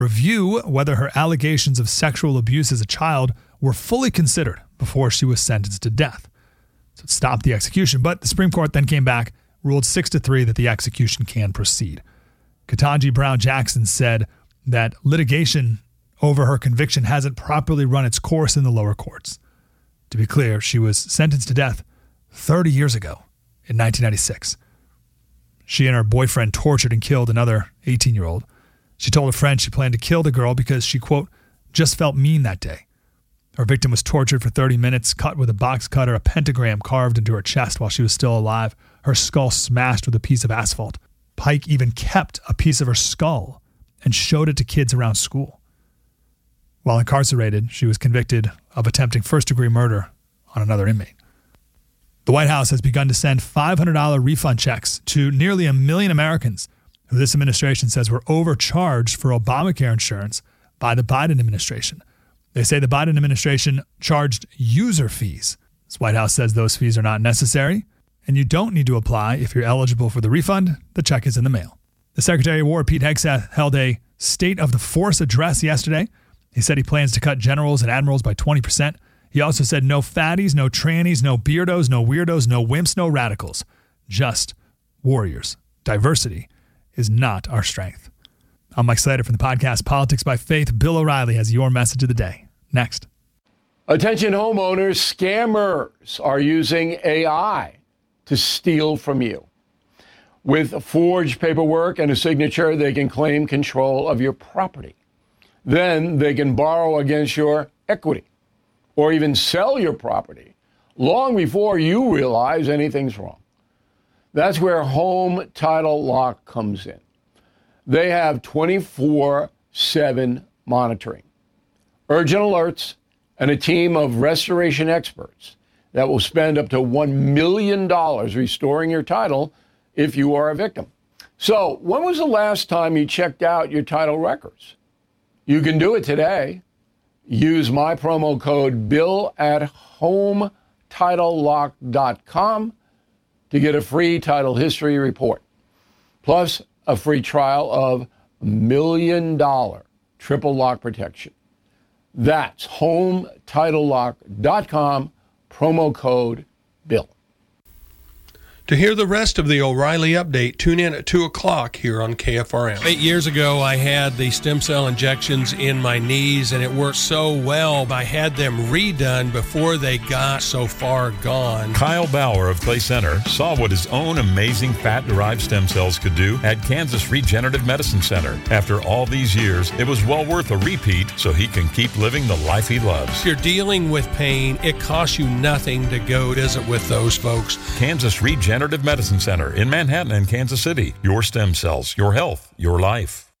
review whether her allegations of sexual abuse as a child were fully considered before she was sentenced to death. So it stopped the execution, but the Supreme Court then came back, ruled 6-3 that the execution can proceed. Ketanji Brown Jackson said that litigation over her conviction hasn't properly run its course in the lower courts. To be clear, she was sentenced to death 30 years ago in 1996. She and her boyfriend tortured and killed another 18-year-old. She told a friend she planned to kill the girl because she, quote, just felt mean that day. Her victim was tortured for 30 minutes, cut with a box cutter, a pentagram carved into her chest while she was still alive, her skull smashed with a piece of asphalt. Pike even kept a piece of her skull and showed it to kids around school. While incarcerated, she was convicted of attempting first-degree murder on another inmate. The White House has begun to send $500 refund checks to nearly 1 million Americans who this administration says were overcharged for Obamacare insurance by the Biden administration. They say the Biden administration charged user fees. This White House says those fees are not necessary, and you don't need to apply if you're eligible for the refund. The check is in the mail. The Secretary of War, Pete Hegseth, held a State of the Force address yesterday. He said he plans to cut generals and admirals by 20%. He also said no fatties, no trannies, no beardos, no weirdos, no wimps, no radicals. Just warriors. Diversity is not our strength. I'm Mike Slater from the podcast Politics by Faith. Bill O'Reilly has your message of the day. Next. Attention homeowners, scammers are using AI to steal from you. With forged paperwork and a signature, they can claim control of your property. Then they can borrow against your equity or even sell your property long before you realize anything's wrong. That's where Home Title Lock comes in. They have 24/7 monitoring, urgent alerts, and a team of restoration experts that will spend up to $1 million restoring your title if you are a victim. So, when was the last time you checked out your title records? You can do it today. Use my promo code BILL at HomeTitleLock.com to get a free title history report, plus a free trial of $1 million triple lock protection. That's HomeTitleLock.com, promo code BILL. To hear the rest of the O'Reilly Update, tune in at 2 o'clock here on KFRM. 8 years ago, I had the stem cell injections in my knees, and it worked so well. I had them redone before they got so far gone. Kyle Bauer of Clay Center saw what his own amazing fat-derived stem cells could do at Kansas Regenerative Medicine Center. After all these years, it was well worth a repeat so he can keep living the life he loves. If you're dealing with pain, it costs you nothing to go visit with those folks. Kansas Regenerative Medicine Center in Manhattan and Kansas City. Your stem cells, your health, your life.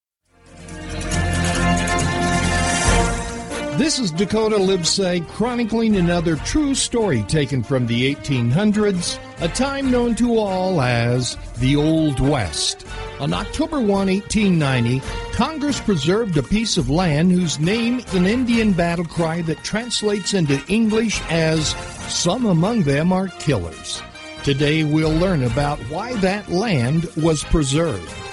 This is Dakota Libsay chronicling another true story taken from the 1800s, a time known to all as the Old West. On October 1, 1890, Congress preserved a piece of land whose name is an Indian battle cry that translates into English as "Some among them are killers." Today we'll learn about why that land was preserved.